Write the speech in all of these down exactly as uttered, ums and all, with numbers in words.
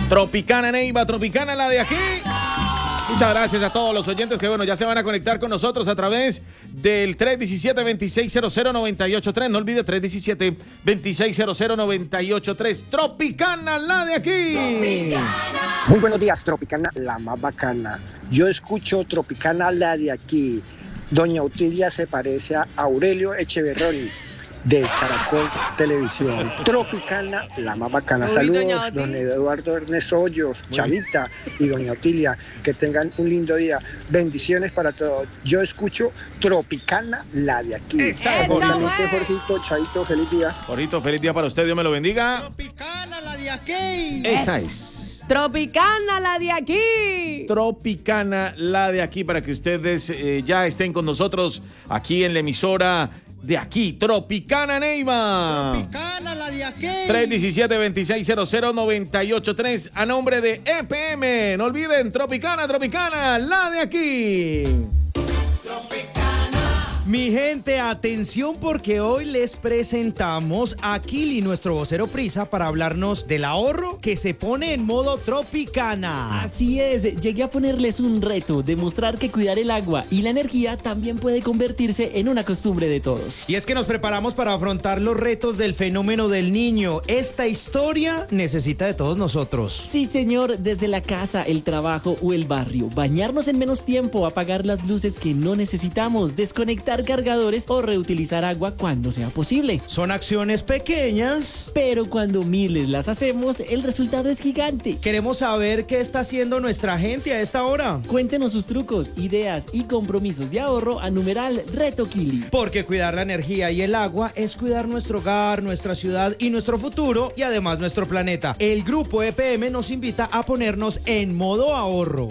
Tropicana Neiva, Tropicana la de aquí. Muchas gracias a todos los oyentes que, bueno, ya se van a conectar con nosotros a través del tres uno siete, dos seis cero cero, nueve ocho tres. No olvide, tres uno siete, dos seis cero cero, nueve ocho tres. Tropicana, la de aquí. Tropicana. Muy buenos días, Tropicana, la más bacana. Yo escucho Tropicana, la de aquí. Doña Utilia se parece a Aurelio Echeverri de Caracol Televisión. Tropicana, la más bacana. Uy, saludos, don Eduardo Ernesto Hoyos, Chavita y doña Otilia. Que tengan un lindo día. Bendiciones para todos. Yo escucho Tropicana, la de aquí. Exacto. Jorgito, Chavito, feliz día. Jorgito, feliz día para usted. Dios me lo bendiga. Tropicana, la de aquí. Esa es. Tropicana, la de aquí. Tropicana, la de aquí, para que ustedes eh, ya estén con nosotros aquí en la emisora de aquí, Tropicana Neiva. Tropicana, la de aquí. tres uno siete, dos seis cero cero, nueve ocho tres a nombre de E P M. No olviden, Tropicana, Tropicana, la de aquí. Tropicana. Mi gente, atención porque hoy les presentamos a Kili, nuestro vocero prisa, para hablarnos del ahorro que se pone en modo Tropicana. Así es, llegué a ponerles un reto, demostrar que cuidar el agua y la energía también puede convertirse en una costumbre de todos. Y es que nos preparamos para afrontar los retos del fenómeno del niño. Esta historia necesita de todos nosotros. Sí, señor, desde la casa, el trabajo o el barrio. Bañarnos en menos tiempo, apagar las luces que no necesitamos, desconectar cargadores o reutilizar agua cuando sea posible. Son acciones pequeñas, pero cuando miles las hacemos, el resultado es gigante. Queremos saber qué está haciendo nuestra gente a esta hora. Cuéntenos sus trucos, ideas y compromisos de ahorro a numeral Reto Kili. Porque cuidar la energía y el agua es cuidar nuestro hogar, nuestra ciudad y nuestro futuro, y además nuestro planeta. El grupo E P M nos invita a ponernos en modo ahorro.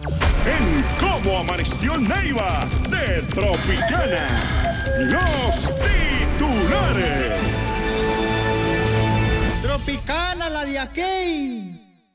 En Cómo Amaneció Neiva de Tropicana, los titulares. Tropicana, la de aquí.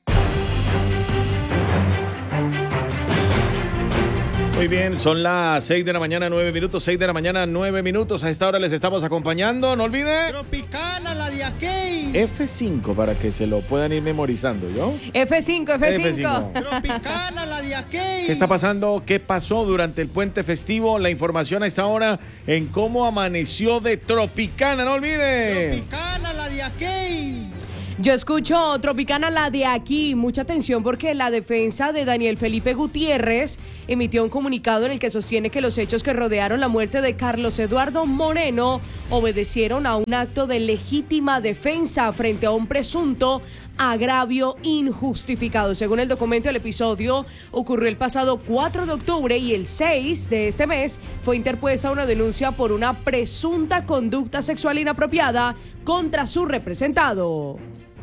Muy bien, son las seis de la mañana, nueve minutos, seis de la mañana, nueve minutos. A esta hora les estamos acompañando, no olvide. Tropicana, la de aquí. F cinco para que se lo puedan ir memorizando, ¿yo? F cinco, F cinco. F cinco. Tropicana, la de aquí. ¿Qué está pasando? ¿Qué pasó durante el puente festivo? La información a esta hora en Cómo Amaneció de Tropicana, no olvide. Tropicana, la de aquí. Yo escucho Tropicana, la de aquí. Mucha atención porque la defensa de Daniel Felipe Gutiérrez emitió un comunicado en el que sostiene que los hechos que rodearon la muerte de Carlos Eduardo Moreno obedecieron a un acto de legítima defensa frente a un presunto agravio injustificado. Según el documento, el episodio ocurrió el pasado cuatro de octubre y el seis de este mes fue interpuesta una denuncia por una presunta conducta sexual inapropiada contra su representado.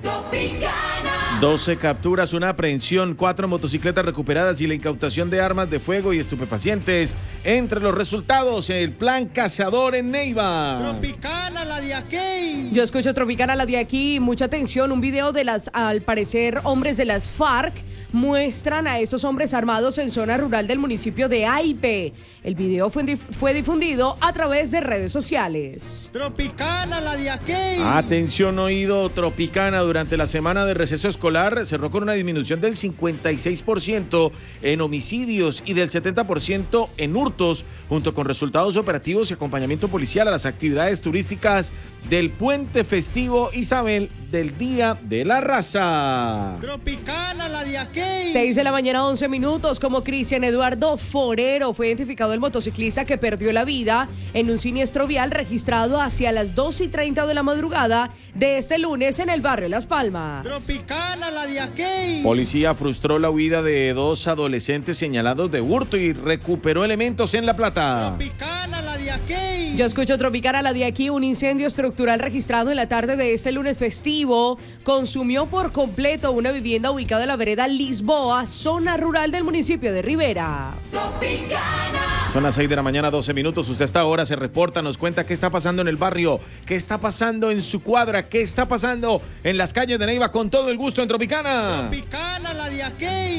Tropicana. doce capturas, una aprehensión, cuatro motocicletas recuperadas y la incautación de armas de fuego y estupefacientes. Entre los resultados, el plan cazador en Neiva. Tropicana, la de aquí. Yo escucho Tropicana, la de aquí. Mucha atención, un video de las, al parecer, hombres de las FARC muestran a esos hombres armados en zona rural del municipio de Aipe. El video fue, fue difundido a través de redes sociales. Tropicana, la de aquí. Atención, oído, Tropicana. Durante la semana de receso escolar cerró con una disminución del cincuenta y seis por ciento en homicidios y del setenta por ciento en hurtos, junto con resultados operativos y acompañamiento policial a las actividades turísticas del puente festivo Isabel del Día de la Raza. Tropicana, la de aquí. seis de la mañana, once minutos. Como Cristian Eduardo Forero fue identificado el motociclista que perdió la vida en un siniestro vial registrado hacia las dos y treinta de la madrugada de este lunes en el barrio Las Palmas. Tropicana, la de aquí. Policía frustró la huida de dos adolescentes señalados de hurto y recuperó elementos en La Plata. Tropicana, la de aquí. Yo escucho Tropicana, la de aquí. Un incendio estructural registrado en la tarde de este lunes festivo consumió por completo una vivienda ubicada en la vereda Lisboa, zona rural del municipio de Rivera. Tropicana. Son las seis de la mañana, doce minutos. Usted a esta hora se reporta, nos cuenta qué está pasando en el barrio, qué está pasando en su cuadra, qué está pasando en las calles de Neiva, con todo el gusto en Tropicana. Tropicana, la de aquí.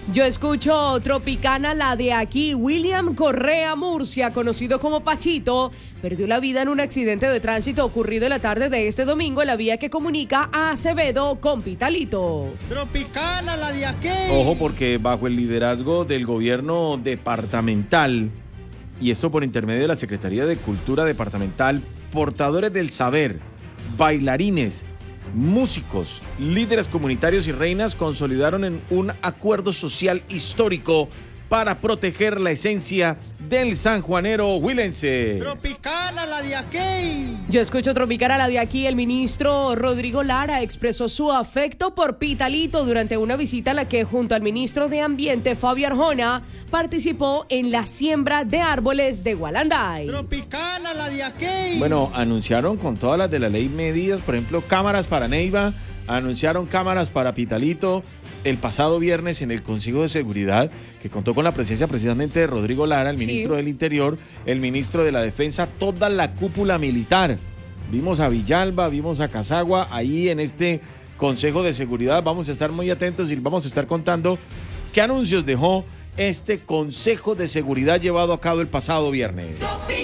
Yo escucho Tropicana, la de aquí. William Correa Murcia, conocido como Pachito, perdió la vida en un accidente de tránsito ocurrido en la tarde de este domingo en la vía que comunica a Acevedo con Pitalito. Tropicana, la de aquí. Ojo, porque bajo el liderazgo del gobierno departamental, y esto por intermedio de la Secretaría de Cultura Departamental, portadores del saber, bailarines, músicos, líderes comunitarios y reinas consolidaron en un acuerdo social histórico para proteger la esencia del sanjuanero huilense. Tropicana, la de aquí. Yo escucho Tropicana, la de aquí. El ministro Rodrigo Lara expresó su afecto por Pitalito durante una visita en la que junto al ministro de Ambiente, Fabio Arjona, participó en la siembra de árboles de Gualanday. Tropicana, la de aquí. Bueno, anunciaron con todas las de la ley medidas, por ejemplo, cámaras para Neiva, anunciaron cámaras para Pitalito el pasado viernes en el Consejo de Seguridad, que contó con la presencia precisamente de Rodrigo Lara, el ministro sí. del Interior, el ministro de la Defensa, toda la cúpula militar. Vimos a Villalba, vimos a Casagua ahí en este Consejo de Seguridad. Vamos a estar muy atentos y vamos a estar contando qué anuncios dejó este Consejo de Seguridad llevado a cabo el pasado viernes.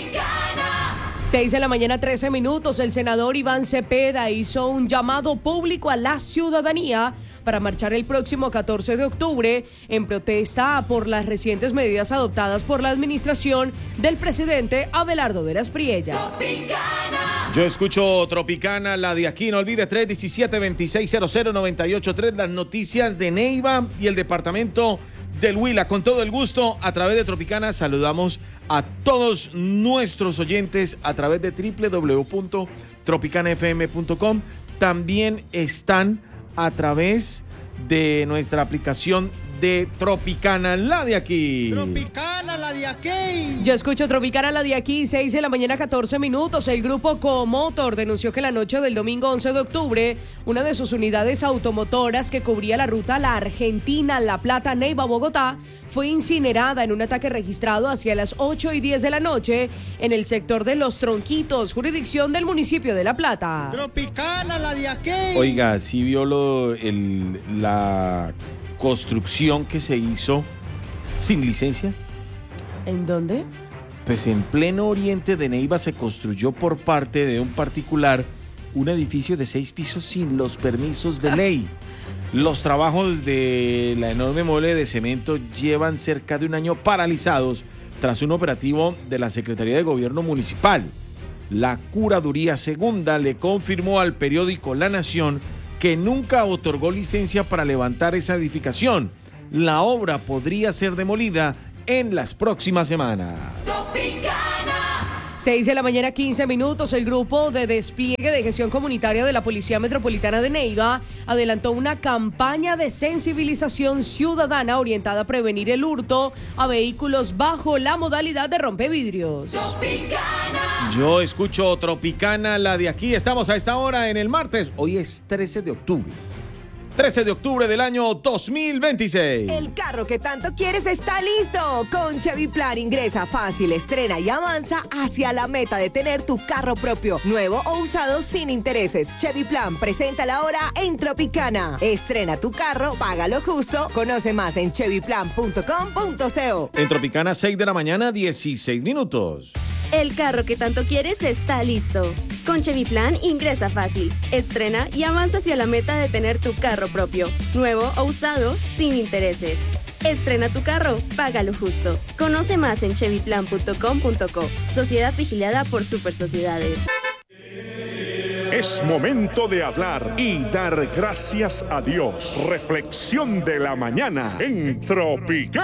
seis de la mañana, trece minutos. El senador Iván Cepeda hizo un llamado público a la ciudadanía para marchar el próximo catorce de octubre en protesta por las recientes medidas adoptadas por la administración del presidente Abelardo Veras Priella. Tropicana. Yo escucho Tropicana, la de aquí. No olvide tres diecisiete veintiséis cero cero noventa y ocho tres, las noticias de Neiva y el departamento del Huila. Con todo el gusto, a través de Tropicana saludamos a todos nuestros oyentes a través de doble u doble u doble u punto tropicana f m punto com. También están a través de nuestra aplicación de Tropicana, la de aquí. Tropicana, la de aquí. Yo escucho Tropicana, la de aquí, seis de la mañana, catorce minutos. El grupo Comotor denunció que la noche del domingo once de octubre, una de sus unidades automotoras que cubría la ruta La Argentina, La Plata, Neiva, Bogotá, fue incinerada en un ataque registrado hacia las ocho y diez de la noche en el sector de Los Tronquitos, jurisdicción del municipio de La Plata. Tropicana, la de aquí. Oiga, sí vio lo, el, la construcción que se hizo sin licencia. ¿En dónde? Pues en pleno oriente de Neiva se construyó por parte de un particular un edificio de seis pisos sin los permisos de ley. Los trabajos de la enorme mole de cemento llevan cerca de un año paralizados tras un operativo de la Secretaría de Gobierno Municipal. La Curaduría Segunda le confirmó al periódico La Nación que nunca otorgó licencia para levantar esa edificación. La obra podría ser demolida en las próximas semanas. seis de la mañana, quince minutos. El grupo de despliegue de gestión comunitaria de la Policía Metropolitana de Neiva adelantó una campaña de sensibilización ciudadana orientada a prevenir el hurto a vehículos bajo la modalidad de rompevidrios. Tropicana. Yo escucho Tropicana, la de aquí. Estamos a esta hora en el martes. Hoy es trece de octubre. trece de octubre del año dos mil veintiséis. El carro que tanto quieres está listo. Con Chevy Plan ingresa fácil, estrena y avanza hacia la meta de tener tu carro propio, nuevo o usado sin intereses. Chevy Plan presenta la hora en Tropicana. Estrena tu carro, págalo justo. Conoce más en chevy plan punto com punto co. En Tropicana, seis de la mañana, dieciséis minutos. El carro que tanto quieres está listo. Con Chevy Plan ingresa fácil, estrena y avanza hacia la meta de tener tu carro propio, nuevo o usado, sin intereses. Estrena tu carro, págalo justo. Conoce más en chevy plan punto com punto co. Sociedad vigilada por Super Sociedades. Es momento de hablar y dar gracias a Dios. Reflexión de la mañana en Tropicana.